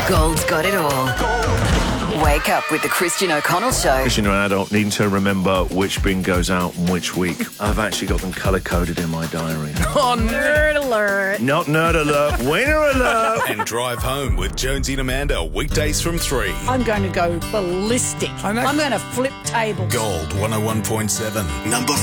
Gold's got it all. Wake up with the Christian O'Connell Show. Christian, you're an adult, needing to remember which bin goes out and which week. I've actually got them colour-coded in my diary. Oh, nerd alert. Not nerd alert, winner alert. And Drive Home with Jonesy and Amanda, weekdays from 3. I'm going to go ballistic. I'm going to flip tables. Gold 101.7. Number